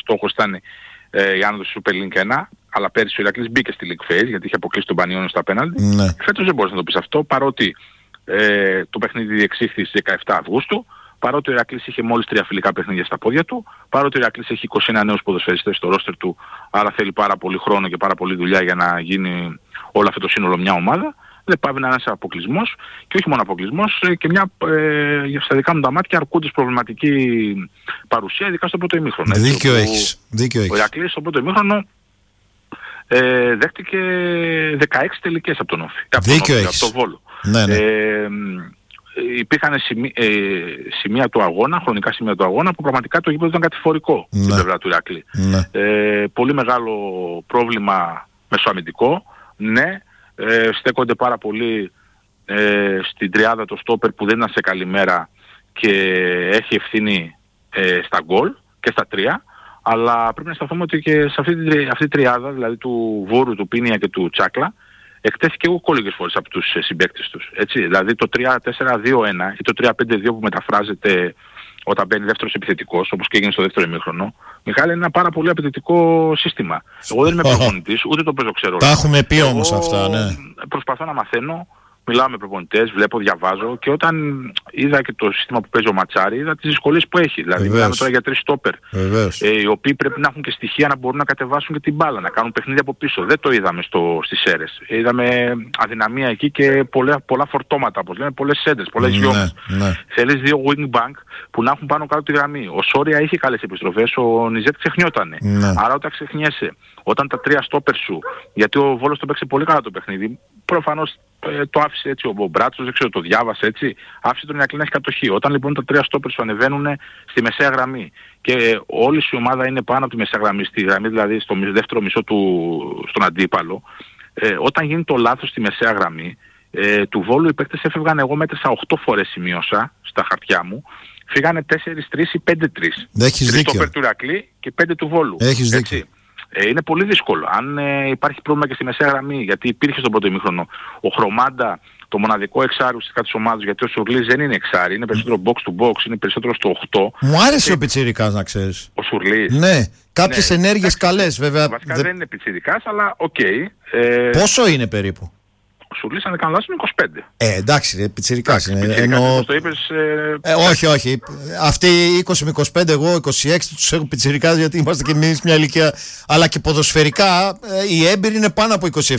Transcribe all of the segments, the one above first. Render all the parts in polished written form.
στόχος ήταν η άνοδος του Super League 1, αλλά πέρυσι ο Ηρακλής μπήκε στη League Phase γιατί είχε αποκλείσει τον Πανιόνιο στα πέναλτι. Φέτος δεν μπορείς να το πεις αυτό, παρότι το παιχνίδι διεξήχθη στις 17 Αυγούστου, παρότι ο Ηρακλής είχε μόλις 3 φιλικά παιχνίδια στα πόδια του, παρότι ο Ηρακλής έχει 21 νέους ποδοσφαιριστές στο ρόστερ του, άρα θέλει πάρα πολύ χρόνο και πάρα πολύ δουλειά για να γίνει όλο αυτό το σύνολο μια ομάδα. Δεν πάει να είναι ένας αποκλεισμός και όχι μόνο αποκλεισμός και μια στα δικά μου τα μάτια αρκούντας προβληματική παρουσία, ειδικά στο πρώτο ημίχρονο. Δίκιο έχεις. Ο Ηρακλής στο πρώτο ημίχρονο δέχτηκε 16 τελικές από τον Όφη. Από τον Βόλο. Ναι. Υπήρχαν σημεία του αγώνα, χρονικά σημεία του αγώνα που πραγματικά το γήπεδο ήταν κατηφορικό στην πλευρά του Ηρακλή. Πολύ μεγάλο πρόβλημα μεσοαμυντικό. Ναι. Στέκονται πάρα πολύ στην τριάδα το στόπερ που δεν ήταν σε καλή μέρα και έχει ευθύνη στα γκολ και στα τρία, αλλά πρέπει να σταθούμε ότι και σε αυτή τη τριάδα, δηλαδή του Βόρου, του Πίνια και του Τσάκλα, εκτέθηκε εγώ κόλληγες φορές από τους συμπαίκτες τους. Έτσι, δηλαδή το 3-4-2-1 ή το 3-5-2 που μεταφράζεται όταν μπαίνει δεύτερος επιθετικός, όπως και έγινε στο δεύτερο ημίχρονο, Μιχάλη, είναι ένα πάρα πολύ απαιτητικό σύστημα. Εγώ δεν είμαι προπονητής, ούτε το παίζω ξέρω. Τα έχουμε πει όμως αυτά, ναι. Προσπαθώ να μαθαίνω, μιλάω με προπονητές, βλέπω, διαβάζω και όταν είδα και το σύστημα που παίζει ο Ματσάρη, είδα τις δυσκολίες που έχει. Δηλαδή, μιλάμε τώρα για 3 στόπερ, οι οποίοι πρέπει να έχουν και στοιχεία να μπορούν να κατεβάσουν και την μπάλα, να κάνουν παιχνίδια από πίσω. Δεν το είδαμε στις Σέρρες. Είδαμε αδυναμία εκεί και πολλά φορτώματα, όπως λέμε, πολλές σέντρες, πολλές γιώμες. Θέλεις 2 wing bank που να έχουν πάνω κάτω τη γραμμή. Ο Σόρια είχε καλές επιστροφές, ο Νιζέτ ξεχνιότανε. Άρα όταν ξεχνιέσαι, όταν τα 3 στόπερ σου, γιατί ο Βόλος το παίξει πολύ καλά το παιχνίδι, προφανώς το άφησε έτσι ο Μπράτσος, δεν ξέρω, το διάβασε έτσι, άφησε τον Ηρακλή να έχει κατοχή. Όταν λοιπόν τα 3 στόπερ σου ανεβαίνουν στη μεσαία γραμμή και όλη η ομάδα είναι πάνω από τη μεσαία γραμμή, στη γραμμή δηλαδή στο δεύτερο μισό στον αντίπαλο, όταν γίνει το λάθος στη μεσαία γραμμή, του Βόλου οι παίκτες έφευγαν, εγώ μέτρησα 8 φορές σημείωσα στα χαρτιά μου, φύγανε 4-3 ή 5-3. 3 στόπερ του Ηρακλή και 5 του Βόλου. Έχεις δίκιο. Είναι πολύ δύσκολο. Αν υπάρχει πρόβλημα και στη μεσαία γραμμή, γιατί υπήρχε στον πρώτο ημίχρονο ο Χρωμάντα, το μοναδικό εξάρι ουσιαστικά της ομάδας, γιατί ο Σουρλής δεν είναι εξάρι, είναι περισσότερο box to box, είναι περισσότερο στο 8. Μου άρεσε ο Πιτσιρικάς, να ξέρεις. Ο Σουρλής. Ναι, κάποιες ενέργειες καλές βέβαια. Βασικά δεν είναι Πιτσιρικάς, αλλά οκ. Πόσο είναι περίπου? Ο Σουρλής, αν δεν κάνω λάθος, είναι 25. Εντάξει, πιτσιρικάς είναι. Πιτσιρικάς, το είπες... Όχι. Αυτοί 20 με 25, εγώ 26 τους έχω πιτσιρικάς γιατί είμαστε και εμείς μια ηλικία. Αλλά και ποδοσφαιρικά οι έμπειροι είναι πάνω από 27-28.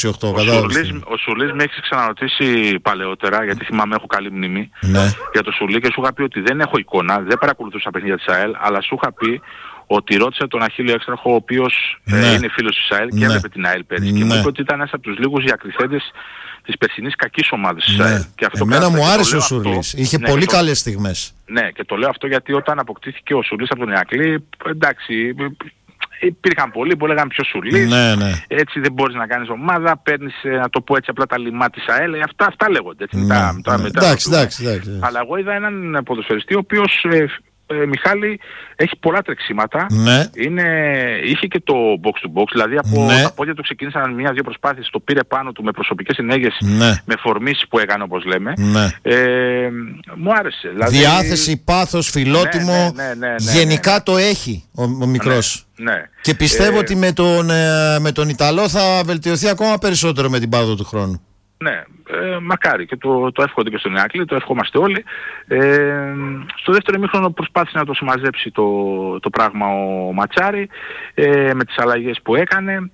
Ο Σουρλής με έχει ξαναρωτήσει παλαιότερα, γιατί θυμάμαι έχω καλή μνήμη, για το Σουρλή και σου είχα πει ότι δεν έχω εικόνα, δεν παρακολουθούσα παιχνίδια της ΑΕΛ, αλλά σου είχα πει ότι ρώτησε τον Αχίλιο Έξτραχο, ο οποίος είναι φίλος της ΑΕΛ και έβλεπε την ΑΕΛ πέρυσι. Και μου είπε ότι ήταν ένας από τους λίγους διακριθέντες της περσινής κακής ομάδας της ΑΕΛ. Εμένα μου άρεσε ο Σουρλής. Είχε πολύ καλές στιγμές. Ναι, και το λέω αυτό γιατί όταν αποκτήθηκε ο Σουρλής από τον Ηρακλή, εντάξει, υπήρχαν πολλοί που λέγανε ποιος Σουρλής. Έτσι δεν μπορείς να κάνεις ομάδα, παίρνεις, να το πω έτσι απλά, τα λιμά της ΑΕΛ. Αυτά λέγονται. Εντάξει. Αλλά εγώ είδα έναν ποδοσφαιριστή ο οποίος, Μιχάλη, έχει πολλά τρεξίματα. Είχε και το box to box, δηλαδή από τα πόδια του ξεκίνησαν 1-2 προσπάθειες, το πήρε πάνω του με προσωπικές ενέργειες, με φορμήσεις που έκανε, όπως λέμε. Μου άρεσε. Δηλαδή... Διάθεση, πάθος, φιλότιμο, γενικά το έχει ο μικρός. Και πιστεύω ότι με τον Ιταλό θα βελτιωθεί ακόμα περισσότερο με την πάροδο του χρόνου. Ναι, μακάρι και το εύχονται και στον Ηρακλή, το ευχόμαστε όλοι. Στο δεύτερο ημίχρονο προσπάθησε να το συμμαζέψει το πράγμα ο Ματσάρη με τις αλλαγές που έκανε.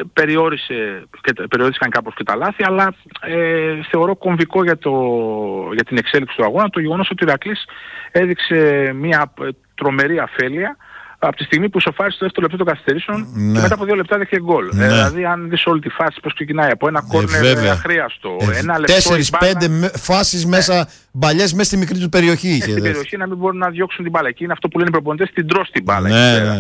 Περιορίστηκαν κάπως και τα λάθη, αλλά θεωρώ κομβικό για την εξέλιξη του αγώνα το γεγονός ότι ο Ηρακλής έδειξε μια τρομερή αφέλεια από τη στιγμή που σοφάρισε το δεύτερο λεπτό των καθυστερήσεων και μετά από 2 λεπτά δέχεται γκολ. Δηλαδή, αν δεις όλη τη φάση πώς ξεκινάει από ένα κόρνερ αχρίαστο, ένα λεπτό. 4-5 φάσεις μέσα, μπαλιές μέσα στη μικρή του περιοχή. Στην περιοχή να μην μπορούν να διώξουν την μπάλα. Εκεί είναι αυτό που λένε οι προπονητές, την τρως την μπάλα.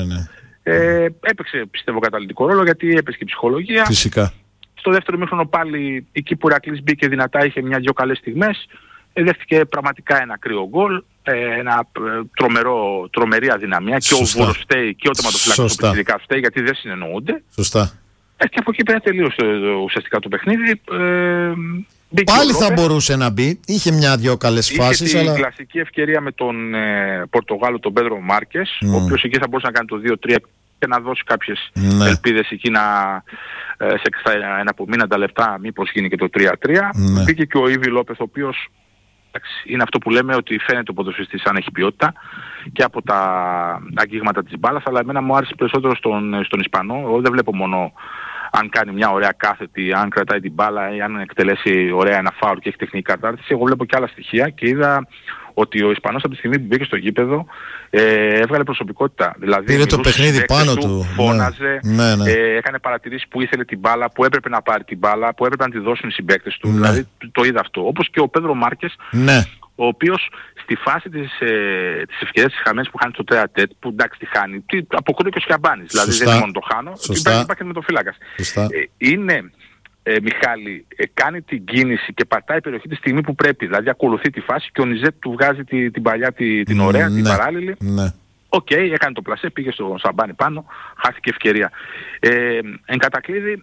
Έπαιξε, πιστεύω, καταλυτικό ρόλο γιατί έπαιξε και η ψυχολογία. Φυσικά. Στο δεύτερο ημίχρονο πάλι εκεί που ο Ηρακλής μπήκε δυνατά, είχε 1-2 καλές στιγμές. Δέχτηκε πραγματικά ένα κρύο γκολ, ένα τρομερή αδυναμία. Και ο Βόρος φταίει και ο τερματοφύλακας του Πιτσιρικά φταίει, γιατί δεν συνεννοούνται. Σωστά. Και από εκεί πέρα τελείωσε ουσιαστικά το παιχνίδι. Πάλι θα μπορούσε να μπει. Είχε μια-δυο καλές φάσεις. Είχε την κλασική ευκαιρία με τον Πορτογάλο, τον Πέδρο Μάρκες, ο οποίος εκεί θα μπορούσε να κάνει το 2-3 και να δώσει κάποιες ελπίδες εκεί σε ένα απομείναντα λεπτά μήπως γίνει και το 3-3. Μπήκε και ο Ήβι Λόπεθ, ο οποίος είναι αυτό που λέμε ότι φαίνεται ο ποδοσφαιριστής αν έχει ποιότητα και από τα αγγίγματα της μπάλας, αλλά εμένα μου άρεσε περισσότερο στον Ισπανό. Εγώ δεν βλέπω μόνο αν κάνει μια ωραία κάθετη, αν κρατάει την μπάλα ή αν εκτελέσει ωραία ένα φάουλ και έχει τεχνική κατάρτιση. Εγώ βλέπω και άλλα στοιχεία και είδα ότι ο Ισπανός από τη στιγμή που μπήκε στο γήπεδο έβγαλε προσωπικότητα. Δηλαδή πήρε το παιχνίδι πάνω του, φώναζε, έκανε παρατηρήσεις που ήθελε την μπάλα, που έπρεπε να πάρει την μπάλα, που έπρεπε να τη δώσουν οι συμπαίκτες του. Δηλαδή το είδα αυτό. Όπως και ο Πέδρο Μάρκες, ο οποίος στη φάση της ευκαιρίας της χαμένης που χάνει στο τέατετ, που εντάξει τη χάνει, αποκρούει και ο Σιαμπάνης. Δηλαδή δεν είναι μόνο το χάνω, υπάρχει με το φύλακας. Είναι, Μιχάλη, κάνει την κίνηση και πατάει περιοχή τη στιγμή που πρέπει. Δηλαδή ακολουθεί τη φάση και ο Νιζέτ του βγάζει την παλιά, την ωραία, την παράλληλη. Οκ, έκανε το πλασέ, πήγε στο Σαμπάνι πάνω, χάθηκε ευκαιρία. Εν κατακλείδη,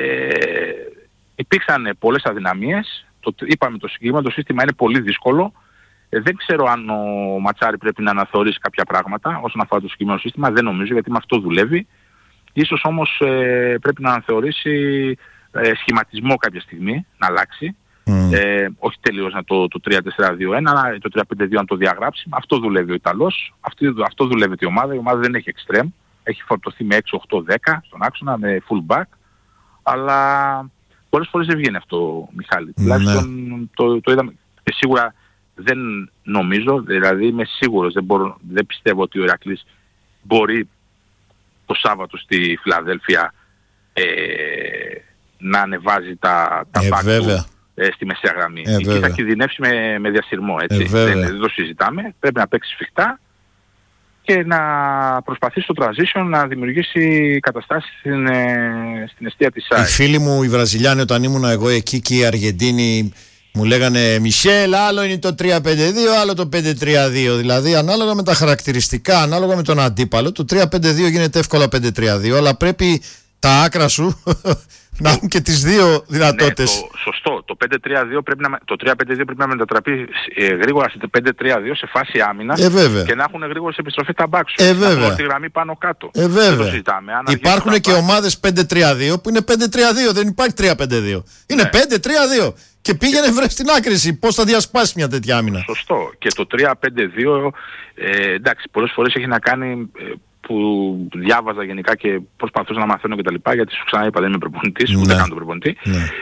υπήρξαν πολλές αδυναμίες. Είπαμε το συγκεκριμένο το σύστημα είναι πολύ δύσκολο. Δεν ξέρω αν ο Ματσάρη πρέπει να αναθεωρήσει κάποια πράγματα όσον αφορά το συγκεκριμένο σύστημα. Δεν νομίζω, γιατί με αυτό δουλεύει. Ίσως όμως πρέπει να αναθεωρήσει σχηματισμό κάποια στιγμή, να αλλάξει. Όχι τελείως να το 3-4-2-1, αλλά το 3-5-2 να το διαγράψει. Αυτό δουλεύει ο Ιταλός, αυτό δουλεύει η ομάδα. Η ομάδα δεν έχει εξτρέμ, έχει φορτωθεί με 6-8-10 στον άξονα, με full back, αλλά πολλές φορές δεν βγαίνει αυτό, Μιχάλη. Τουλάχιστον το είδαμε και σίγουρα δεν νομίζω, δηλαδή είμαι σίγουρος, δεν πιστεύω ότι ο Ηρακλής μπορεί το Σάββατο στη Φιλαδέλφια να ανεβάζει τα μπακ του στη μεσαία γραμμή. Εκεί θα κινδυνεύσει με διασυρμό, έτσι. Δεν το συζητάμε. Πρέπει να παίξει σφιχτά και να προσπαθήσει στο transition να δημιουργήσει καταστάσεις στην εστία της ΣΑΕ. Οι φίλοι μου οι Βραζιλιάνοι, όταν ήμουν εγώ εκεί και οι Αργεντίνοι, μου λέγανε Μισελ, άλλο είναι το 3-5-2, άλλο το 5-3-2. Δηλαδή ανάλογα με τα χαρακτηριστικά, ανάλογα με τον αντίπαλο, το 3-5-2 γίνεται εύκολα 5-3-2, αλλά πρέπει τα άκρα σου να έχουν και τις δύο δυνατότητες. Σωστό. Το 5-3-2 το 3-5-2 πρέπει να μετατραπεί γρήγορα σε 5-3-2 σε φάση άμυνας και να έχουν γρήγορες επιστροφές τα μπακ σου. Να έχουν τη γραμμή πάνω κάτω. Δεν το συζητάμε. Υπάρχουν και ομάδες 5-3-2 που είναι 5-3-2, δεν υπάρχει 3-5-2. Είναι 5-3-2. Και πήγαινε βρε στην άκρηση. Πώς θα διασπάσει μια τέτοια άμυνα. Σωστό. Και το 3-5-2, εντάξει, πολλές φορές έχει να κάνει, που διάβαζα γενικά και προσπαθούσα να μαθαίνω κτλ. Γιατί σου ξαναείπα δεν είμαι προπονητής, ούτε κάνω τον προπονητή.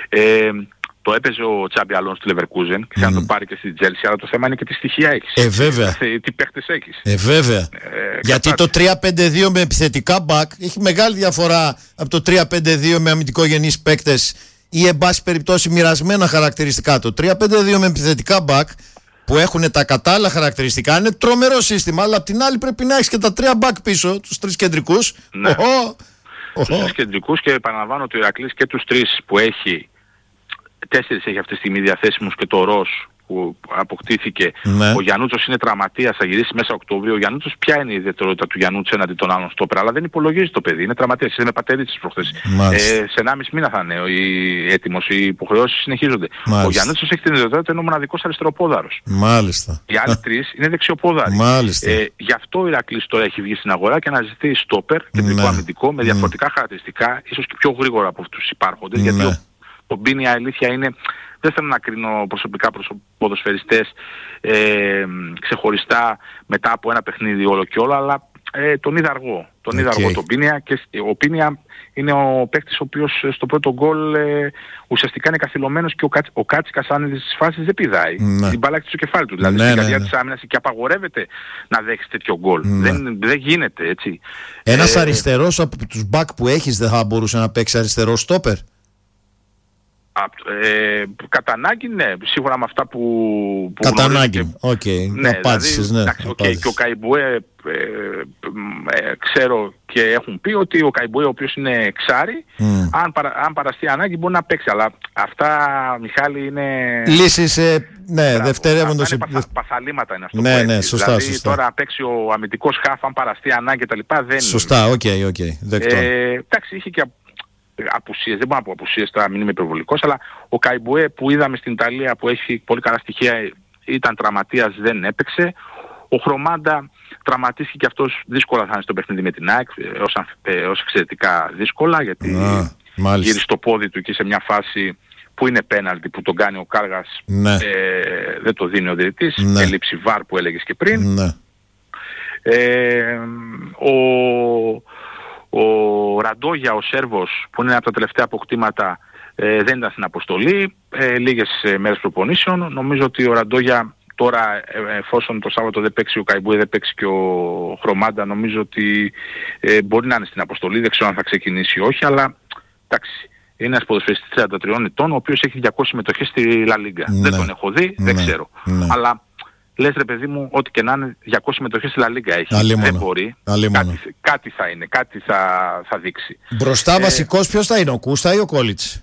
Το έπαιζε ο Τσάμπι Αλόνσο στη Leverkusen και θα το πάρει και στη Chelsea, αλλά το θέμα είναι και τι στοιχεία έχεις. Βέβαια. Τι παίχτες έχεις. Βέβαια. Γιατί το 3-5-2 με επιθετικά μπακ έχει μεγάλη διαφορά από το 3-5-2 με αμυντικογενείς παίκτες ή εν πάση περιπτώσει μοιρασμένα χαρακτηριστικά. Το 3-5-2 με επιθετικά μπακ που έχουν τα κατάλληλα χαρακτηριστικά είναι τρομερό σύστημα, αλλά απ' την άλλη πρέπει να έχεις και τα 3 μπακ πίσω, τους 3 κεντρικούς. Ναι. Τους 3 κεντρικούς, και επαναλαμβάνω ότι ο Ηρακλής και τους 3 που έχει, 4 έχει αυτή τη στιγμή διαθέσιμους και το Ρος που αποκτήθηκε. Ο Γιαννούτσος είναι τραυματίας, θα γυρίσει μέσα Οκτώβριο. Ο Γιαννούτσος, ποια είναι η ιδιαιτερότητα του Γιαννούτσου έναντι των άλλων στόπερ? Αλλά δεν υπολογίζει το παιδί, είναι τραυματίας, είναι με πατερίτης προχθές. Σε 1,5 μήνα θα είναι έτοιμος, οι υποχρεώσεις συνεχίζονται. Μάλιστα. Ο Γιαννούτσος έχει την ιδιαιτερότητα, είναι ο μοναδικός αριστεροπόδαρος. Μάλιστα. Οι άλλοι 3 είναι δεξιοπόδαροι. Γι' αυτό ο Ηρακλής τώρα έχει βγει στην αγορά και αναζητεί στόπερ, κεντρικό αμυντικό, με διαφορετικά χαρακτηριστικά, ίσως και πιο γρήγορα από τους υπάρχοντες. Γιατί ο Μπίνια, αλήθεια είναι, δεν θέλω να κρίνω προσωπικά ποδοσφαιριστές ξεχωριστά μετά από ένα παιχνίδι όλο και όλο, αλλά τον είδα αργό. Τον είδα αργό τον Πίνια, και ο Πίνια είναι ο παίκτης ο οποίος στο πρώτο γκολ ουσιαστικά είναι καθυλωμένος και ο Κάτσικας αν στις φάσεις δεν πηδάει. Την μπάλα έχει στο κεφάλι του. Δηλαδή στην καρδιά της άμυνας, και απαγορεύεται να δέχεις τέτοιο γκολ. Δεν γίνεται, έτσι. Ένας αριστερός από τους μπακ που έχεις δεν θα μπορούσε να παίξει αριστερό στόπερ? Κατά ανάγκη, ναι, σίγουρα με αυτά που κατά ανάγκη, οκ. Ναι, απάντησες, ναι. Και ο Καϊμπουέ ξέρω και έχουν πει ότι ο Καϊμπουέ, ο οποίος είναι εξάρι, αν παραστεί ανάγκη μπορεί να παίξει, αλλά αυτά, Μιχάλη, είναι λύσεις, δευτερεύοντος. Παθαλήματα είναι αυτό. Ναι, σωστά, δηλαδή σωστά. τώρα να παίξει ο αμυντικός χαφ, αν παραστεί ανάγκη κτλ. Δεν. Σωστά, οκ. Εντάξει, είχε και απουσίες, δεν μπορώ να πω απουσίες, τώρα μην είμαι υπερβολικός, αλλά ο Καϊμπουέ που είδαμε στην Ιταλία που έχει πολύ καλά στοιχεία ήταν τραυματίας, δεν έπαιξε. Ο Χρωμάντα τραυματίστηκε και αυτός, δύσκολα θα είναι στο παιχνίδι με την ΑΕΚ, ως εξαιρετικά δύσκολα, γιατί γύρισε το πόδι του και σε μια φάση που είναι πέναλτι που τον κάνει ο Κάργας, δεν το δίνει ο διαιτητής, έλλειψη VAR που έλεγες και πριν. Ο Ραντόγια, ο Σέρβος, που είναι από τα τελευταία αποκτήματα, δεν ήταν στην αποστολή, λίγες μέρες προπονήσεων. Νομίζω ότι ο Ραντόγια τώρα, εφόσον το Σάββατο δεν παίξει ο Καϊμπούε, δεν παίξει και ο Χρωμάντα, νομίζω ότι μπορεί να είναι στην αποστολή, δεν ξέρω αν θα ξεκινήσει ή όχι, αλλά εντάξει, είναι ένας ποδοσφαιριστής 33 ετών, ο οποίος έχει 200 συμμετοχές στη Λα Λίγκα. Δεν τον έχω δει, δεν ξέρω. Αλλά λες ρε παιδί μου, ό,τι και να είναι, 200 συμμετοχές στη Λα Λίγκα έχει. Δεν μπορεί. Κάτι θα είναι, κάτι θα δείξει. Μπροστά βασικός ποιος θα είναι, ο Κούστα ή ο Κόλιτς?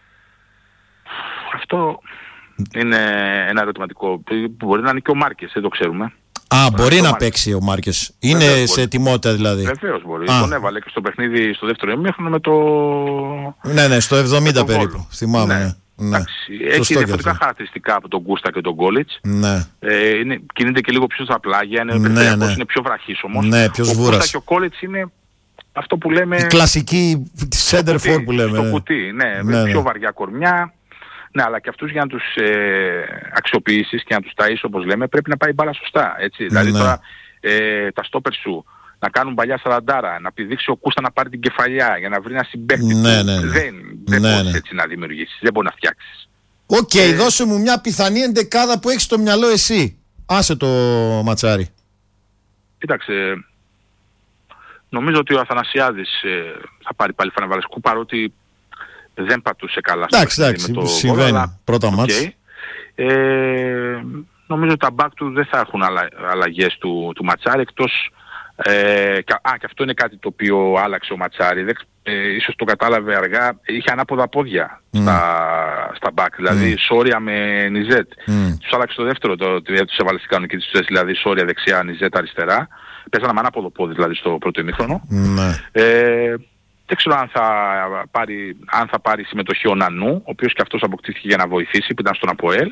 Αυτό είναι ένα ερωτηματικό. Μπορεί να είναι και ο Μάρκες, δεν το ξέρουμε. Μπορεί να παίξει ο Μάρκες. Είναι βεβαίως σε ετοιμότητα δηλαδή. Βεβαίως μπορεί. Τον έβαλε και στο παιχνίδι στο δεύτερο ημίχρονο με το... Ναι, στο 70 περίπου. Θυμάμαι. Έχει διαφορετικά χαρακτηριστικά από τον Κούστα και τον Κόλιτς. Κινείται και λίγο πιο στα πλάγια, είναι πιο βραχής όμως. Πιο ο Κούστα και ο Κόλιτς είναι αυτό που λέμε... Η κλασική center for που λέμε. Στο κουτί, πιο βαριά κορμιά. Ναι, αλλά και αυτούς για να τους αξιοποιήσεις και να τους ταΐσεις όπως λέμε πρέπει να πάει μπάλα σωστά, έτσι. Δηλαδή τώρα τα στόπερ σου να κάνουν παλιά σαραντάρα, να πηδήξει ο Κούστα να πάρει την κεφαλιά για να βρει ένα συμπαίχτη. Δεν μπορείς έτσι να δημιουργήσεις, δεν μπορεί να φτιάξεις. Δώσε μου μια πιθανή εντεκάδα που έχεις στο μυαλό εσύ. Άσε το Ματσάρι. Κοίταξε, νομίζω ότι ο Αθανασιάδης θα πάρει πάλι Φαναβαλεσκού, παρότι δεν πατούσε καλά στο εντάξει, με το συμβαίνει. Βόλο, πρώτα μάτς. Νομίζω ότι τα μπακ του δεν θα έχουν αλλαγές του Ματσάρη, εκτός και αυτό είναι κάτι το οποίο άλλαξε ο Ματσάρη. Ίσως το κατάλαβε αργά, είχε ανάποδα πόδια στα μπακ, δηλαδή Σόρια με Νιζέτ. Τους άλλαξε το δεύτερο, τους έβαλε στην κανονική της θέση, δηλαδή Σόρια δεξιά, Νιζέτ αριστερά. Παίζανε με ανάποδο πόδι δηλαδή στο πρώτο ημίχρονο. Δεν ξέρω αν θα πάρει συμμετοχή ο Νανού, ο οποίος και αυτός αποκτήθηκε για να βοηθήσει, που ήταν στον ΑΠΟΕΛ.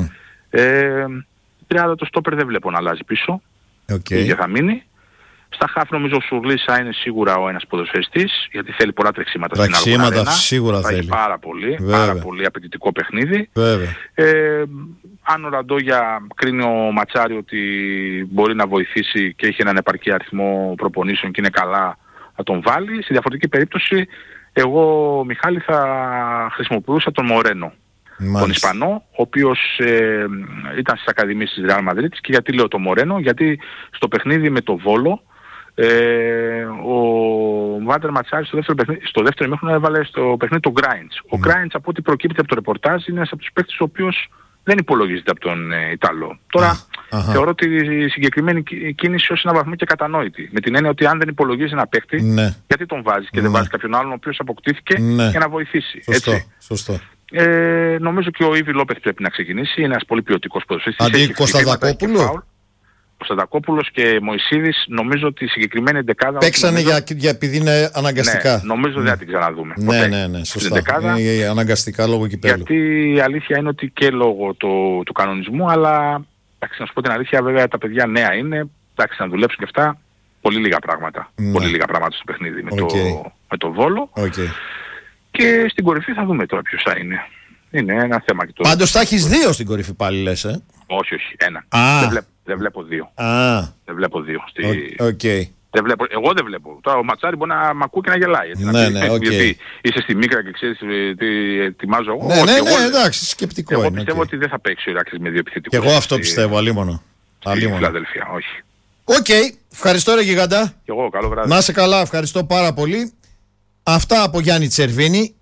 Τριάδα το στόπερ δεν βλέπω να αλλάζει πίσω. Και θα μείνει. Στα χαφ νομίζω ο Σουρλής θα είναι σίγουρα ο ένας ποδοσφαιριστής, γιατί θέλει πολλά τρεξίματα στην Αργοναρένα. Σίγουρα θα θέλει. Έχει πάρα πολύ απαιτητικό παιχνίδι. Αν ο Ραντόγια κρίνει ο Ματσάρι ότι μπορεί να βοηθήσει και έχει έναν επαρκή αριθμό προπονήσεων και είναι καλά, θα τον βάλει. Στη διαφορετική περίπτωση, εγώ, Μιχάλη, θα χρησιμοποιούσα τον Μορένο. Τον Ισπανό, ο οποίος ήταν στις ακαδημίες της Real Madrid. Και γιατί λέω τον Μορένο? Γιατί στο παιχνίδι με το Βόλο, ο Βάλτερ Ματσάρη στο δεύτερο ημίχρονο έβαλε στο παιχνίδι τον Γκράιντς. Ο Γκράιντς, από ό,τι προκύπτει από το ρεπορτάζ, είναι ένας από τους παίκτες ο οποίος δεν υπολογίζεται από τον Ιταλό. Τώρα θεωρώ ότι η συγκεκριμένη κίνηση ως ένα βαθμό και κατανόητη. Με την έννοια ότι αν δεν υπολογίζει ένα παίκτη, γιατί τον βάζεις και δεν βάζεις κάποιον άλλον ο οποίος αποκτήθηκε για να βοηθήσει. Σωστό. Νομίζω και ο Ήβι Λόπεθ πρέπει να ξεκινήσει. Είναι ένας πολύ ποιοτικός ποδοσφαιριστής. Αντί Κωνσταντακόπουλο. Κωνσταντακόπουλος και Μωυσίδης, νομίζω ότι η συγκεκριμένη εντεκάδα... Παίξανε για επειδή είναι αναγκαστικά. Νομίζω δεν θα την ξαναδούμε. Ναι, σωστά. Είναι αναγκαστικά λόγω κυπέλλου. Γιατί η αλήθεια είναι ότι και λόγω του κανονισμού, αλλά εντάξει, να σου πω την αλήθεια, βέβαια τα παιδιά νέα είναι, εντάξει, να δουλέψουν και αυτά, πολύ λίγα πράγματα. Πολύ λίγα πράγματα στο παιχνίδι με το Βόλο. Και στην κορυφή θα δούμε τώρα ποιος θα είναι. Είναι ένα θέμα και το... Πάντως θα έχεις δύο στην κορυφή πάλι λες, Όχι, ένα. Δεν βλέπω δύο. Δεν βλέπω δύο. Εγώ δεν βλέπω. Τώρα ο Ματσάρι μπορεί να μ' ακούει και να γελάει. Γιατί είσαι στη Μίκρα και ξέρεις τι ετοιμάζω εγώ. Ναι, εντάξει, σκεπτικό είναι. Εγώ πιστεύω ότι δεν θα παίξει ο Ηράκλης με δύο επιθετικούς. Και εγώ αυτό πιστεύω, αλίμονο. Φιλαδέλφια, όχι. Ευχαριστώ ρε γιγαντά. Και εγώ, καλό βράδυ. Να είσαι καλά, ευχαριστώ πάρα πολύ. Αυτά από Γιάννη Τσερβίνη.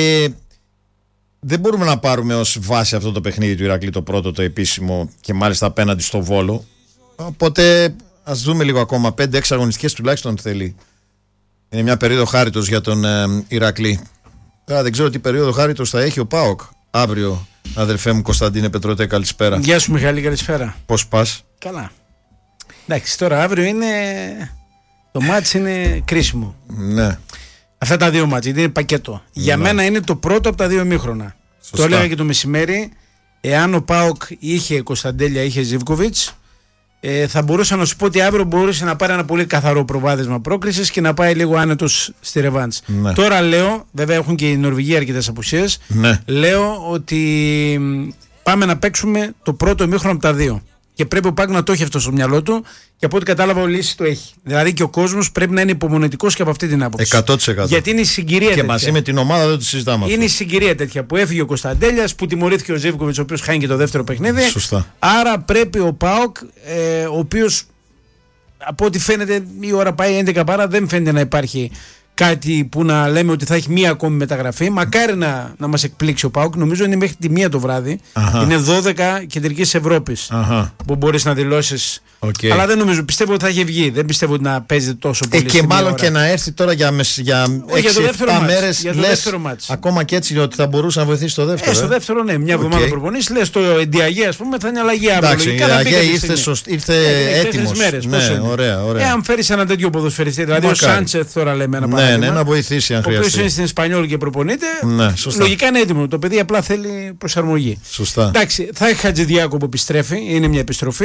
Δεν μπορούμε να πάρουμε ως βάση αυτό το παιχνίδι του Ηρακλή, το πρώτο, το επίσημο, και μάλιστα απέναντι στο Βόλο. Οπότε ας δούμε λίγο ακόμα. 5-6 αγωνιστικές τουλάχιστον θέλει. Είναι μια περίοδο χάριτος για τον Ηρακλή. Δεν ξέρω τι περίοδο χάριτος θα έχει ο ΠΑΟΚ αύριο. Αδερφέ μου Κωνσταντίνε Πετρωτέ, καλησπέρα. Γεια σου Μιχάλη, καλησπέρα. Πώς πας? Καλά. Εντάξει, τώρα αύριο είναι... Το μάτς είναι κρίσιμο. Ναι. Αυτά τα δύο μάτς, είναι πακέτο. Για μένα είναι το πρώτο από τα δύο ημίχρονα. Το έλεγα και το μεσημέρι. Εάν ο ΠΑΟΚ είχε Κωνσταντέλια, είχε Ζίβκοβιτς, θα μπορούσα να σου πω ότι αύριο μπορούσε να πάρει ένα πολύ καθαρό προβάδισμα πρόκρισης και να πάει λίγο άνετος στη ρεβάνς. Ναι. Τώρα λέω, βέβαια έχουν και οι Νορβηγοί αρκετές απουσίες, ναι. Λέω ότι πάμε να παίξουμε το πρώτο ημίχρονο από τα δύο. Και πρέπει ο ΠΑΟΚ να το έχει αυτό στο μυαλό του και από ό,τι κατάλαβα ο Λύσης το έχει. Δηλαδή και ο κόσμος πρέπει να είναι υπομονετικός και από αυτή την άποψη. 100%. Γιατί είναι η συγκυρία και τέτοια. μαζί με την ομάδα δεν το συζητάμε. Είναι η συγκυρία τέτοια που έφυγε ο Κωνσταντέλιας, που τιμωρήθηκε ο Ζίβκοβιτς, ο οποίος χάνει και το δεύτερο παιχνίδι. Σωστά. Άρα πρέπει ο ΠΑΟΚ, ο οποίος από ό,τι φαίνεται η ώρα πάει 11 παρά, δεν φαίνεται να υπάρχει κάτι που να λέμε ότι θα έχει μία ακόμη μεταγραφή. Μακάρι να μας εκπλήξει ο ΠΑΟΚ. Νομίζω είναι μέχρι τη 1 το βράδυ. Είναι 12 κεντρικής Ευρώπης που μπορείς να δηλώσεις. Okay. Αλλά δεν νομίζω, πιστεύω ότι θα έχει βγει. Δεν πιστεύω ότι να παίζει τόσο πολύ. Και μάλλον και να έρθει τώρα για 6-7 μέρες. Για το δεύτερο μάτς. Ακόμα και έτσι ότι θα μπορούσε να βοηθήσει το δεύτερο. Στο δεύτερο, ναι, μια εβδομάδα προπονήσεις. Λες το Εντιαγέ, ας πούμε, θα είναι αλλαγή αύριο. Εντάξει, η Εντιαγέ ήρθε έτοιμος. Ναι, ωραία. Αν φέρεις ένα τέτοιο ποδοσφαιριστή, δηλαδή ο Σάντσεθ τώρα λέμε ένα παράδειγμα. Ναι, να βοηθήσει αν χρειαστεί. Ο οποίος είναι στην Εσπανιόλ και προπονείται. Λογικά είναι έτοιμο. Το παιδί απλά θέλει προσαρμογή. Σωστά. Εντάξει, θα έχει Χατζηδιάκο που επιστρέφει, είναι μια επιστροφή.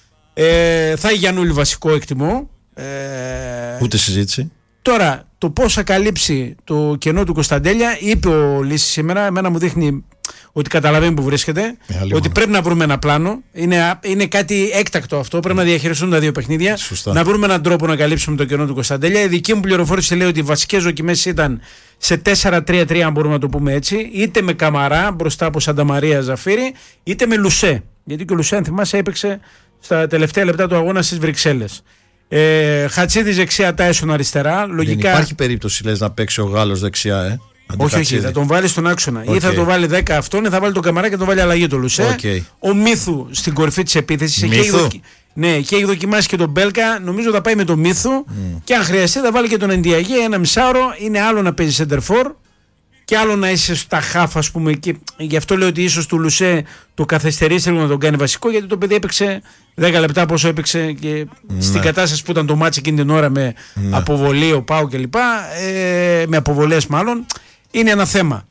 Θα έχει Γιαννούλη βασικό, εκτιμώ. Ούτε συζήτηση. Τώρα, το πώς θα καλύψει το κενό του Κωνσταντέλια, είπε ο Λύσης σήμερα. Εμένα μου δείχνει ότι καταλαβαίνει που βρίσκεται. Ότι πρέπει να βρούμε ένα πλάνο. Είναι κάτι έκτακτο αυτό. Πρέπει να διαχειριστούν τα δύο παιχνίδια. Σωστά. Να βρούμε έναν τρόπο να καλύψουμε το κενό του Κωνσταντέλια. Η δική μου πληροφόρηση λέει ότι οι βασικές δοκιμές ήταν σε 4-3-3, αν μπορούμε να το πούμε έτσι. Είτε με Καμαρά μπροστά από Σανταμαρία Ζαφύρι, είτε με Λουσέ. Γιατί και ο Λουσέ, αν θυμάσαι, έπαιξε στα τελευταία λεπτά του αγώνα στις Βρυξέλλες. Χατσίδης δεξιά, Τάισον αριστερά. Λογικά... Δεν υπάρχει περίπτωση, λες, να παίξει ο Γάλλος δεξιά, Όχι, θα τον βάλει στον άξονα. Ή θα τον βάλει 10 αυτόν, ή θα βάλει τον Καμαρά και τον βάλει αλλαγή το Λουσέ. Ο Μίθου στην κορυφή της επίθεσης. Ναι, και έχει δοκιμάσει και τον Μπέλκα. Νομίζω θα πάει με τον Μίθου. Και αν χρειαστεί θα βάλει και τον Εντιαγέ. Ένα μισάωρο. Είναι άλλο να παίζει σεντερφόρ και άλλο να είσαι στα χάφ, ας πούμε. Και γι' αυτό λέω ότι ίσως του Λουσέ το καθυστερήσει λίγο να τον κάνει βασικό, γιατί το παιδί έπαιξε 10 λεπτά πόσο έπαιξε και στην κατάσταση που ήταν το μάτσι εκείνη την ώρα με αποβολή, ο Πάου κλπ. Με αποβολές μάλλον. Είναι ένα θέμα.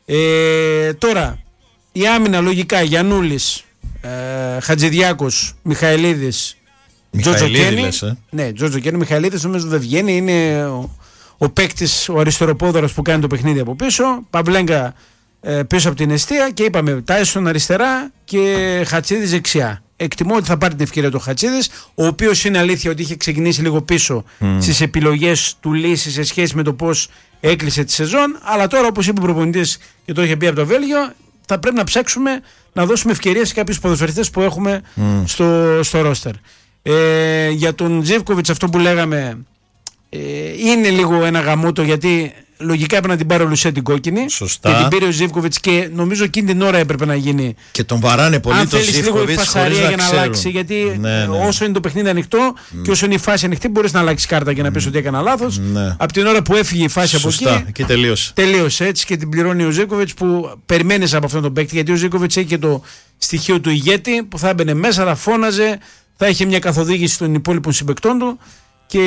Τώρα, η άμυνα λογικά Γιαννούλης, Χατζηδιάκος, Μιχαηλίδης, Τζοτζοκένη. Ναι, Τζοτζοκένη, Μιχαηλίδης νομίζω δεν βγαίνει. Είναι ο παίκτης, ο αριστεροπόδαρος που κάνει το παιχνίδι από πίσω. Παυλέγκα πίσω από την εστία και είπαμε Τάισον αριστερά και Χατσίδης δεξιά. Εκτιμώ ότι θα πάρει την ευκαιρία του Χατσίδης, ο οποίος είναι αλήθεια ότι είχε ξεκινήσει λίγο πίσω στις επιλογές του Λύση σε σχέση με το πώς έκλεισε τη σεζόν. Αλλά τώρα, όπως είπε ο προπονητής και το είχε πει από το Βέλγιο, θα πρέπει να ψάξουμε να δώσουμε ευκαιρίες σε κάποιους ποδοσφαιριστές που έχουμε στο ρόστερ. Για τον Ζίβκοβιτς, αυτό που λέγαμε, είναι λίγο ένα γαμότο, γιατί λογικά έπρεπε να την πάρει ο Λουσέ την κόκκινη. Σωστά. Και την πήρε ο Ζίβκοβιτς και νομίζω εκείνη την ώρα έπρεπε να γίνει. Και τον βαράνε πολύ τον Ζίβκοβιτς. Αν θέλεις λίγο η φασαρία για να αλλάξει, γιατί όσο είναι το παιχνίδι ανοιχτό και όσο είναι η φάση ανοιχτή, μπορείς να αλλάξει κάρτα και να πεις ότι έκανα λάθος. Από την ώρα που έφυγε η φάση από εκεί. Τελείωσε έτσι και την πληρώνει ο Ζίβκοβιτς, που περιμένεις από αυτόν τον παίκτη, γιατί ο Ζίβκοβιτς έχει και το στοιχείο του ηγέτη που θα έμπαινε μέσα, θα φώναζε, θα είχε μια καθοδήγηση των υπόλοιπων συμπαικτών του και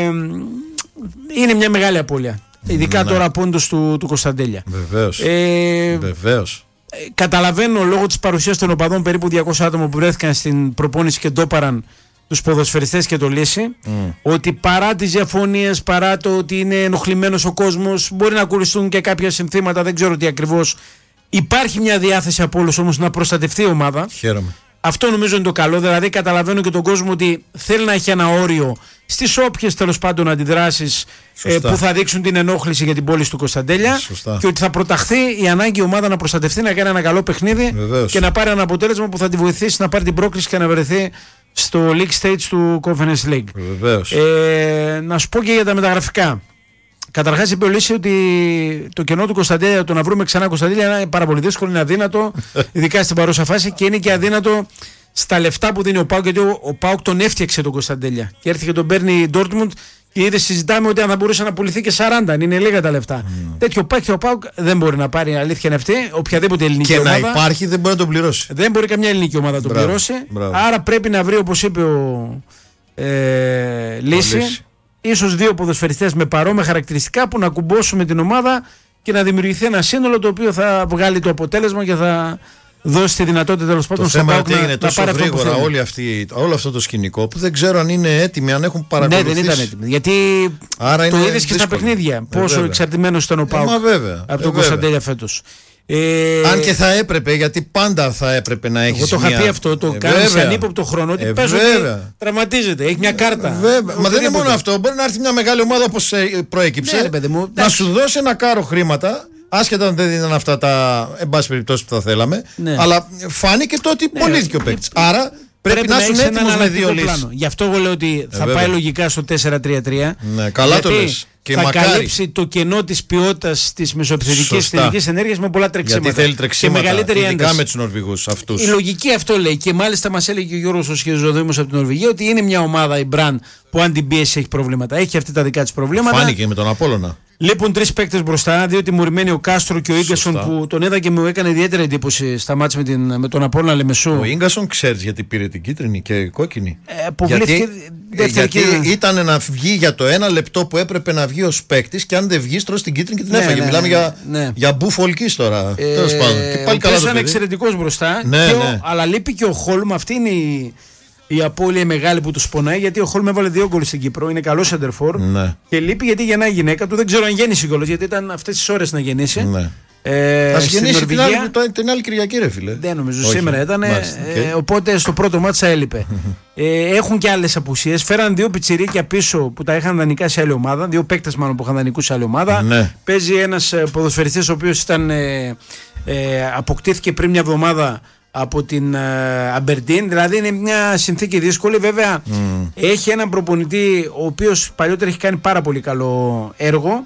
είναι μια μεγάλη απώλεια. Ειδικά τώρα από όντως του Κωνσταντέλια. Βεβαίως. Καταλαβαίνω λόγω της παρουσίας των οπαδών, περίπου 200 άτομα που βρέθηκαν στην προπόνηση και ντόπαραν τους ποδοσφαιριστές και το Λύση, ότι παρά τις διαφωνίες, παρά το ότι είναι ενοχλημένος ο κόσμος, μπορεί να ακουριστούν και κάποια συνθήματα, δεν ξέρω τι ακριβώς. Υπάρχει μια διάθεση από όλους όμως να προστατευτεί η ομάδα. Χαίρομαι. Αυτό νομίζω είναι το καλό. Δηλαδή, καταλαβαίνω και τον κόσμο ότι θέλει να έχει ένα όριο στις όποιες τέλος πάντων αντιδράσεις που θα δείξουν την ενόχληση για την πώληση του Κωνσταντέλια. Σωστά. Και ότι θα προταχθεί η ανάγκη η ομάδα να προστατευτεί, να κάνει ένα καλό παιχνίδι. Βεβαίως. Και να πάρει ένα αποτέλεσμα που θα τη βοηθήσει να πάρει την πρόκληση και να βρεθεί στο League Stage του Conference League. Βεβαίως. Να σου πω και για τα μεταγραφικά. Καταρχάς είπε ο Λύση ότι το κενό του Κωνσταντέλια, το να βρούμε ξανά Κωνσταντέλια, είναι πάρα πολύ δύσκολο, είναι αδύνατο, ειδικά στην παρούσα φάση, και είναι και αδύνατο στα λεφτά που δίνει ο ΠΑΟΚ, γιατί ο ΠΑΟΚ τον έφτιαξε τον Κωνσταντέλια. Και έρθει και τον παίρνει η Dortmund και ήδη συζητάμε ότι αν θα μπορούσε να πουληθεί και 40, είναι λίγα τα λεφτά. Τέτοιο παίκτη ο ΠΑΟΚ δεν μπορεί να πάρει, αλήθεια είναι αυτή, οποιαδήποτε ελληνική ομάδα. Και να υπάρχει δεν μπορεί να τον πληρώσει. Δεν μπορεί καμιά ελληνική ομάδα να τον πληρώσει. Άρα πρέπει να βρει, όπως είπε ο Λύση, ίσως δύο ποδοσφαιριστές με παρόμοια χαρακτηριστικά που να κουμπώσουμε την ομάδα και να δημιουργηθεί ένα σύνολο το οποίο θα βγάλει το αποτέλεσμα και θα δώσει τη δυνατότητα τέλος πάντων στον ΠΑΟΚ να τόσο γρήγορα όλο αυτό το σκηνικό που δεν ξέρω αν είναι έτοιμοι, αν έχουν παρακολουθήσει. Ναι, δεν ήταν έτοιμοι. Γιατί το είδες και στα παιχνίδια πόσο εξαρτημένος ήταν ο ΠΑΟΚ από τον Κωνσταντέλια φέτος. Αν και θα έπρεπε, γιατί πάντα θα έπρεπε να έχει. Εγώ το είχα πει αυτό, το κάνω σε ανύποπτο χρόνο. Ότι παίζω τραυματίζεται, έχει μια κάρτα. Μα δεν είναι μόνο αυτό. Μπορεί να έρθει μια μεγάλη ομάδα όπως προέκυψε, να σου δώσει ένα κάρο χρήματα. Άσχετα αν δεν ήταν αυτά τα εν πάση περιπτώσει που θα θέλαμε. Αλλά φάνηκε το ότι πωλήθηκε ο παίκτης. Άρα πρέπει να είσαι έτοιμος με δύο λύσεις. Γι' αυτό εγώ λέω ότι θα πάει λογικά στο 4-3-3. Ναι, καλά το λες. Και θα καλύψει το κενό της ποιότητας της μεσοεπιθετικής τελικής ενέργειας με πολλά τρεξίματα. Γιατί θέλει τρεξίματα, και μεγαλύτερη ένταση. Ειδικά με τους Νορβηγούς αυτούς. Η λογική αυτό λέει. Και μάλιστα μας έλεγε και ο Γιώργος ο Σχεζοδήμος από την Νορβηγία ότι είναι μια ομάδα η Μπραν που αν την πίεση έχει προβλήματα. Έχει αυτή τα δικά της προβλήματα. Φάνηκε με τον Απόλλωνα. Λείπουν τρεις παίκτες μπροστά, δύο τιμωρημένοι, ο Κάστρο και ο Ίγκασον που τον είδα και μου έκανε ιδιαίτερη εντύπωση στα μάτς με τον Απόλλωνα Λεμεσού. Ο Ίγκασον ξέρεις γιατί πήρε την κίτρινη και κόκκινη. Γιατί ήταν να βγει για το ένα λεπτό που έπρεπε να βγει ως παίκτης και αν δεν βγει τρως την κίτρινη και την έφαγε. Μιλάμε για μπουφολκής τώρα. Τέλος πάντων. Και πάλι καλά. Ήταν εξαιρετικός μπροστά. Αλλά λείπει και ο Χόλμ, αυτή είναι η απώλεια μεγάλη που του πονάει, γιατί ο Χόλμ έβαλε 2 γκολ στην Κύπρο, είναι καλό σεντερφόρ. Και λείπει γιατί γεννάει η γυναίκα του, δεν ξέρω αν γέννησε κιόλας, γιατί ήταν αυτές τις ώρες να γεννήσει. Ας γεννήσει την άλλη Κυριακή, ρε φίλε. Δεν νομίζω, σήμερα ήταν. Οπότε στο πρώτο μάτσα έλειπε. Έχουν και άλλες απουσίες. Φέραν 2 πιτσιρίκια πίσω που τα είχαν δανεικά σε άλλη ομάδα. 2 παίκτες μάλλον που είχαν δανεικούς σε άλλη ομάδα. Παίζει ένας ποδοσφαιριστής ο οποίος αποκτήθηκε πριν μια εβδομάδα από την Αμπερντίν, δηλαδή είναι μια συνθήκη δύσκολη. Βέβαια έχει έναν προπονητή ο οποίος παλιότερα έχει κάνει πάρα πολύ καλό έργο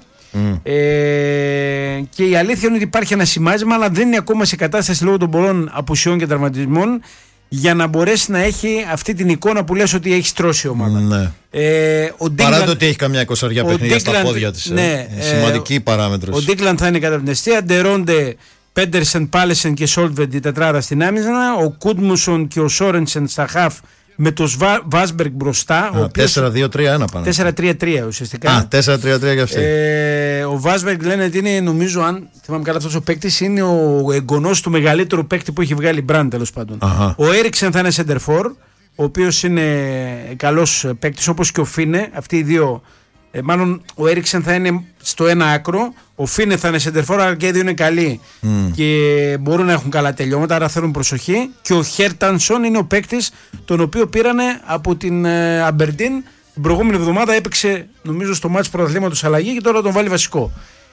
και η αλήθεια είναι ότι υπάρχει ένα σημάδισμα, αλλά δεν είναι ακόμα σε κατάσταση λόγω των πολλών απουσιών και τραυματισμών για να μπορέσει να έχει αυτή την εικόνα που λες ότι έχει στρώσει η ομάδα. Παρά το ότι έχει καμιά 20 παιχνίδια στα πόδια της. Σημαντική παράμετρος. Ο Ντίκλαντ θα είναι κατά την αιστεία, Ντερόντε, Πέντερσεν, Πάλεσεν και Σόλτβεντ η τετράδα στην άμυνα, ο Κούντμουσον και ο Σόρενσεν στα χαφ με το Βάσμπεργκ μπροστά. 4-2-3-1 πάνω. 4-3-3 ουσιαστικά. 4-3-3 για αυτή. Ο Βάσμπεργκ λένε ότι είναι, νομίζω, αν θυμάμαι καλά, αυτός ο παίκτης είναι ο εγγονός του μεγαλύτερου παίκτη που έχει βγάλει η Μπραντ, τέλος πάντων. Ο Έριξεν θα είναι σεντερφόρ, ο οποίος είναι καλός παίκτης, όπως και ο Φίνε. Αυτοί οι δύο. Μάλλον ο Έριξεν θα είναι στο ένα άκρο, ο Φίνε θα είναι σεντερφόρ, αλλά και οι δύο είναι καλοί και μπορούν να έχουν καλά τελειώματα, άρα θέλουν προσοχή. Και ο Χέρτανσον είναι ο παίκτης τον οποίο πήρανε από την Αμπερντίν την προηγούμενη εβδομάδα, έπαιξε νομίζω στο μάτς πρωταθλήματος αλλαγή και τώρα τον βάλει βασικό.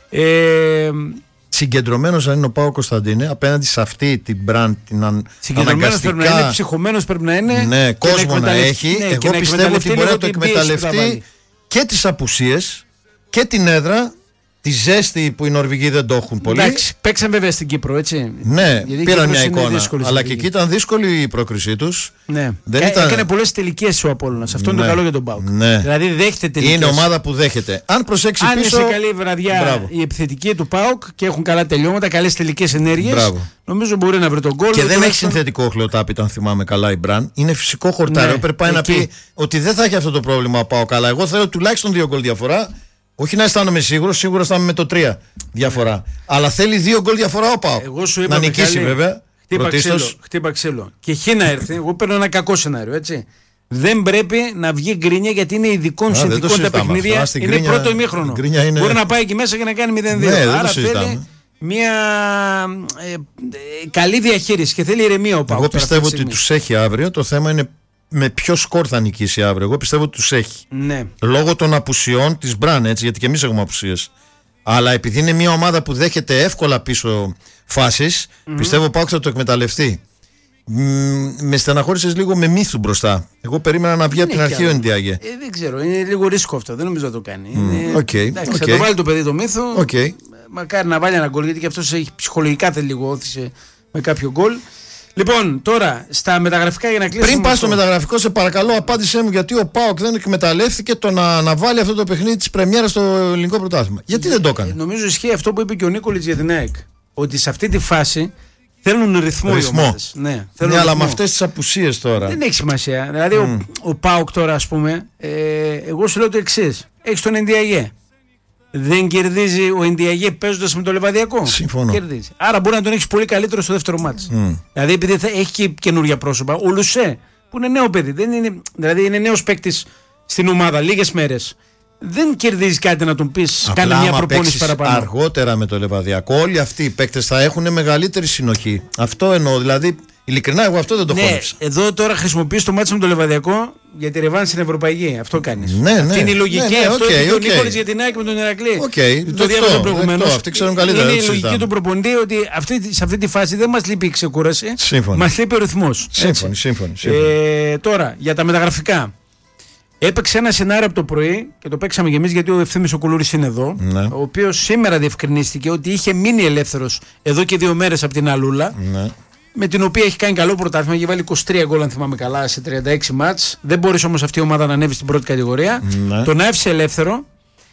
Συγκεντρωμένος αν είναι ο Πάο Κωνσταντίνε απέναντι σε αυτή την brand, την συγκεντρωμένος πρέπει να είναι, ψυχωμένος πρέπει να είναι. Ναι, κόσμο να έχει. Εγώ πιστεύω ότι μπορεί να το εκμεταλλευτεί και τις απουσίες και την έδρα, τη ζέστη που οι Νορβηγοί δεν το έχουν πολύ. Εντάξει, παίξαν βέβαια στην Κύπρο, έτσι. Ναι, πήραν μια εικόνα. Αλλά και εκεί ήταν δύσκολη η πρόκρισή τους. Ναι. Έκανε πολλές τελικές ο Απόλλωνας. Αυτό είναι το καλό για τον ΠΑΟΚ. Ναι. Δηλαδή δέχεται τελικές. Είναι ομάδα που δέχεται. Αν προσέξει πίσω. Αν είναι σε καλή βραδιά η επιθετική του ΠΑΟΚ και έχουν καλά τελειώματα, καλές τελικές ενέργειες, νομίζω μπορεί να βρει τον γκολ. Και δεν έχει συνθετικό χλωτάπι, αν θυμάμαι καλά η Μπραν. Είναι φυσικό χορτάριο. Πρέπει να πει ότι δεν θα έχει αυτό το πρόβλημα ο ΠΑΟΚ. Αλλά εγώ θέλω τουλάχιστον 2 γκολ διαφορά. Όχι να αισθάνομαι σίγουρος, σίγουρα αισθάνομαι με το 3 διαφορά. Αλλά θέλει 2 γκολ διαφορά ο ΠΑΟΚ. Να νικήσει βέβαια. Χτύπα ξύλο. Και χει να έρθει. Εγώ παίρνω ένα κακό σενάριο, έτσι. Δεν πρέπει να βγει γκρίνια γιατί είναι ειδικών συνθηκών τα παιχνίδια. Είναι πρώτο ημίχρονο. Μπορεί να πάει εκεί μέσα και να κάνει 0-2. Άρα θέλει μια καλή διαχείριση και θέλει ηρεμία ο ΠΑΟΚ. Εγώ πιστεύω ότι τους έχει αύριο. Το θέμα είναι με ποιο σκορ θα νικήσει αύριο. Εγώ πιστεύω ότι τους έχει. Ναι. Λόγω των απουσιών της Μπραν, έτσι, γιατί και εμείς έχουμε απουσίες. Αλλά επειδή είναι μια ομάδα που δέχεται εύκολα πίσω φάσεις, πιστεύω πάω θα το εκμεταλλευτεί. Με στεναχώρησες λίγο με Μύθου μπροστά. Εγώ περίμενα να βγει από την αρχή ο Εντιάγε. Δεν ξέρω, είναι λίγο ρίσκο αυτό. Δεν νομίζω να το κάνει. Θα το βάλει το παιδί το Μύθου. Μακάρι να βάλει ένα γκολ, γιατί και αυτός έχει ψυχολογικά θέλει λίγο όθησε με κάποιο γκολ. Λοιπόν, τώρα στα μεταγραφικά για να κλείσουμε. Πριν πας στο μεταγραφικό, σε παρακαλώ, απάντησέ μου γιατί ο ΠΑΟΚ δεν εκμεταλλεύτηκε το να βάλει αυτό το παιχνίδι της πρεμιέρας στο ελληνικό πρωτάθλημα. Γιατί δεν το έκανε. Νομίζω ισχύει αυτό που είπε και ο Νίκολιτς για την ΑΕΚ. Ότι σε αυτή τη φάση θέλουν ρυθμό οι ομάδες. Ναι, αλλά με αυτές τις απουσίες τώρα. Δεν έχει σημασία. Δηλαδή ο ΠΑΟΚ τώρα, ας πούμε, εγώ σου λέω το εξής. έχεις τον Ενδιαγέ. Δεν κερδίζει ο Ενδιαγέ παίζοντας με το Λεβαδιακό. Συμφωνώ. Κερδίζει. Άρα μπορεί να τον έχεις πολύ καλύτερο στο δεύτερο μάτς. Δηλαδή επειδή έχει και καινούργια πρόσωπα. Ο Λουσέ που είναι νέο παιδί, δηλαδή είναι νέος παίκτης στην ομάδα, λίγες μέρες. Δεν κερδίζει κάτι να τον πεις, κάνει μια προπόνηση παραπάνω. Αργότερα με το Λεβαδιακό, όλοι αυτοί οι παίκτες θα έχουν μεγαλύτερη συνοχή. Αυτό εννοώ. Δηλαδή, ειλικρινά, εγώ αυτό δεν το χώνεψα. Εδώ τώρα χρησιμοποιείς το μάτι με το Λεβαδιακό για τη ρεβάνση στην Ευρωπαϊκή. Αυτό κάνεις. Ναι, αυτή είναι η λογική. Αυτό είναι ο Νίκολης για την ΑΕΚ με τον Ηρακλή. Το διάβασα προηγουμένως. Αυτοί ξέρουν καλύτερα. Είναι η λογική του προπονητή ότι σε αυτή τη φάση δεν μας λείπει η ξεκούραση. Μας λείπει ο ρυθμός. Σύμφωνοι. Τώρα, για τα μεταγραφικά. Έπαιξε ένα σενάριο από το πρωί και το παίξαμε κι εμείς γιατί ο Ευθύμης ο Κουλούρης είναι εδώ. Ναι. Ο οποίος σήμερα διευκρινίστηκε ότι είχε μείνει ελεύθερος εδώ και 2 μέρες από την Αλούλα. Ναι. Με την οποία έχει κάνει καλό πρωτάθλημα. Έχει βάλει 23 γκολ, αν θυμάμαι καλά, σε 36 μάτς. Δεν μπόρεσε όμως αυτή η ομάδα να ανέβει στην πρώτη κατηγορία. Ναι. Τον άφησε ελεύθερο.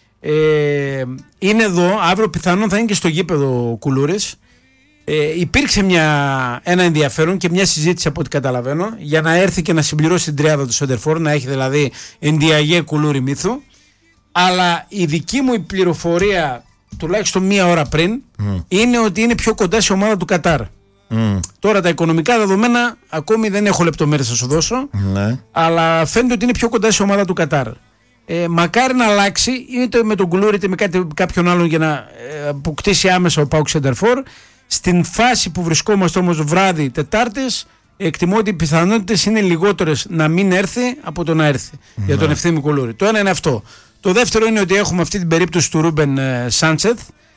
Είναι εδώ. Αύριο πιθανόν θα είναι και στο γήπεδο ο Κουλούρης. Υπήρξε ένα ενδιαφέρον και μια συζήτηση από ό,τι καταλαβαίνω για να έρθει και να συμπληρώσει την τριάδα του Σεντερφόρ, να έχει δηλαδή Ενδιαγέ, Κουλούρη, Μίθου. Αλλά η δική μου πληροφορία, τουλάχιστον 1 ώρα πριν, είναι ότι είναι πιο κοντά σε ομάδα του Κατάρ. Τώρα τα οικονομικά δεδομένα ακόμη δεν έχω λεπτομέρειες να σου δώσω, αλλά φαίνεται ότι είναι πιο κοντά σε ομάδα του Κατάρ. Μακάρι να αλλάξει είτε με τον Κουλούρη είτε με κάποιον άλλον για να αποκτήσει άμεσα ο ΠΑΟΚ Σεντερφόρ. Στην φάση που βρισκόμαστε όμως βράδυ Τετάρτης, εκτιμώ ότι οι πιθανότητες είναι λιγότερες να μην έρθει από το να έρθει για τον Ευθύμη Κουλούρη. Το ένα είναι αυτό. Το δεύτερο είναι ότι έχουμε αυτή την περίπτωση του Ρούμπεν Σάντσεθ.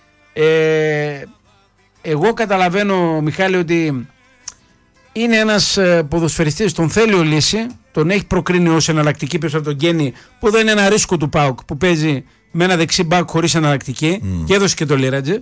Εγώ καταλαβαίνω, Μιχάλη, ότι είναι ένας ποδοσφαιριστής, τον θέλει ο Λύση, τον έχει προκρίνει ως εναλλακτική πίσω από τον Γκένι, που δεν είναι ένα ρίσκο του ΠΑΟΚ που παίζει με ένα δεξί μπακ χωρίς εναλλακτική και έδωσε και το Λίρατζε.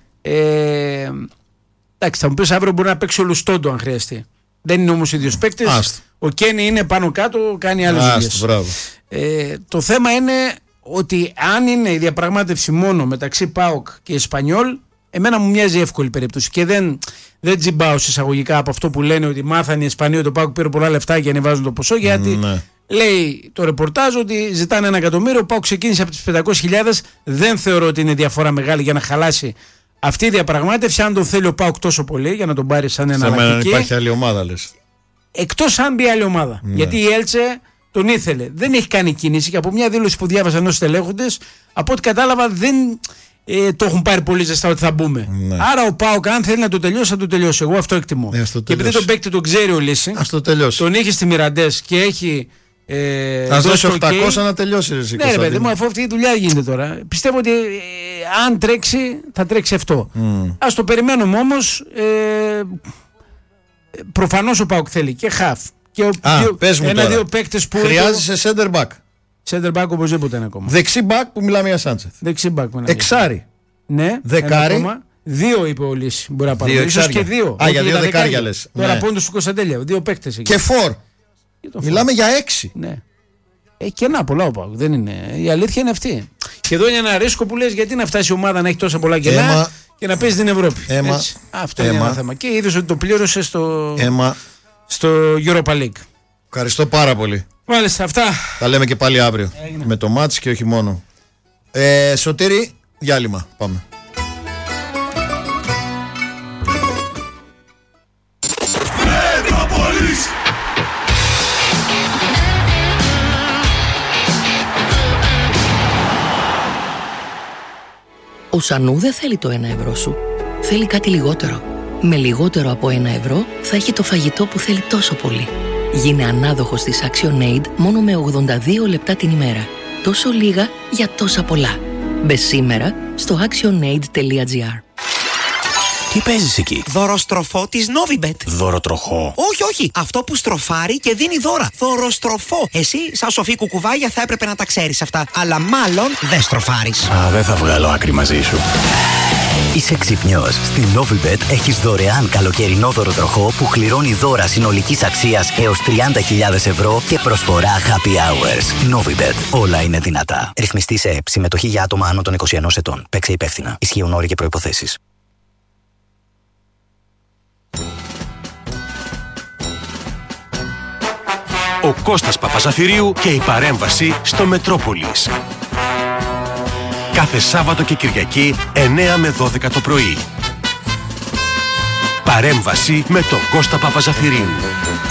Εντάξει, θα μου πεις αύριο μπορεί να παίξει ο Λουστόντο αν χρειαστεί. Δεν είναι όμως ο ίδιος παίκτης. Ο Κένι είναι πάνω κάτω, κάνει άλλες δουλειές. Το θέμα είναι ότι αν είναι η διαπραγμάτευση μόνο μεταξύ ΠΑΟΚ και Εσπανιόλ, εμένα μου μοιάζει εύκολη περίπτωση και δεν τζιμπάω εισαγωγικά από αυτό που λένε ότι μάθανε οι Ισπανοί ότι το ΠΑΟΚ πήρε πολλά λεφτά και ανεβάζουν το ποσό, γιατί λέει το ρεπορτάζ ότι ζητάνε 1 εκατομμύριο, ο ΠΑΟΚ ξεκίνησε από τις 500.000. Δεν θεωρώ ότι είναι διαφορά μεγάλη για να χαλάσει αυτή η διαπραγμάτευση, αν τον θέλει ο ΠΑΟΚ τόσο πολύ για να τον πάρει σαν εναλλακτική. Δεν υπάρχει άλλη ομάδα, λες. Εκτός αν μπει άλλη ομάδα. Γιατί η Έλτσε τον ήθελε. Δεν έχει κάνει κίνηση και από μια δήλωση που διάβασα ενός τελέχοντες, από ό,τι κατάλαβα δεν το έχουν πάρει πολύ ζεστά ότι θα μπούμε. Άρα ο ΠΑΟΚ, αν θέλει να το τελειώσει, θα το τελειώσει. Εγώ αυτό εκτιμώ. Και επειδή τον παίκτη τον ξέρει ο Λύση, τον είχε στη Μιραντές και έχει. Ας δώσει 800 να τελειώσει. Ναι, ρε παιδί μου, αφού αυτή η δουλειά γίνεται τώρα. Πιστεύω ότι αν τρέξει, θα τρέξει αυτό. Ας το περιμένουμε όμως. Προφανώς ο ΠΑΟΚ θέλει και χαφ. Και ένα-δύο παίκτες που. Χρειάζεσαι center back. Center back οπωσδήποτε είναι ακόμα. Δεξί back που μιλάμε για Σάντσεθ. Δεξί back. Εξάρι. Ναι. Δεκάρι. 2 είπε ο Λύση. Μπορεί να πάρει. Ίσως και 2. Για 2 δεκάρια λες. Τώρα πόντος του Κωνσταντέλια. 2 παίκτες εκεί. Και 4. Μιλάμε για 6. Ναι. Και να πολλά ο ΠΑΟΚ. Δεν είναι. Η αλήθεια είναι αυτή. Και εδώ είναι ένα ρίσκο που λες γιατί να φτάσει η ομάδα να έχει τόσα πολλά κενά και να παίζει στην Ευρώπη. Αυτό είναι ένα θέμα. Και είδες ότι το πλήρωσε στο Europa League. Ευχαριστώ πάρα πολύ. Μάλιστα, αυτά. Τα λέμε και πάλι αύριο. Έγινε. Με το μάτς και όχι μόνο. Σωτήρη, διάλειμμα. Πάμε. Ο Σανού δεν θέλει το 1 ευρώ σου. Θέλει κάτι λιγότερο. Με λιγότερο από 1 ευρώ θα έχει το φαγητό που θέλει τόσο πολύ. Γίνε ανάδοχος της ActionAid μόνο με 82 λεπτά την ημέρα. Τόσο λίγα για τόσα πολλά. Μπε σήμερα στο actionaid.gr. Τι παίζεις εκεί? Δωροστροφό της Novibet. Δωροτροχό? Όχι. Αυτό που στροφάρει και δίνει δώρα. Δωροστροφό. Εσύ, σαν σοφή κουκουβάγια, θα έπρεπε να τα ξέρεις αυτά. Αλλά μάλλον δεν στροφάρεις. Δεν θα βγάλω άκρη μαζί σου. Είσαι ξυπνιός. Στην Novibet έχεις δωρεάν καλοκαιρινό δωροτροχό που κληρώνει δώρα συνολικής αξίας έως 30.000 ευρώ και προσφορά happy hours. Novibet. Όλα είναι δυνατά. Ρυθμιστή σε ΕΠ. Συμμετοχή για άτομα άνω των 21 ετών. Παίξε υπεύθυνα. Ισχύουν όροι και προϋποθέσεις. Ο Κώστας Παπαζαφυρίου και η παρέμβαση στο Μετρόπολης. Κάθε Σάββατο και Κυριακή 9 με 12 το πρωί. Παρέμβαση με τον Κώστα Παπαζαφυρίου.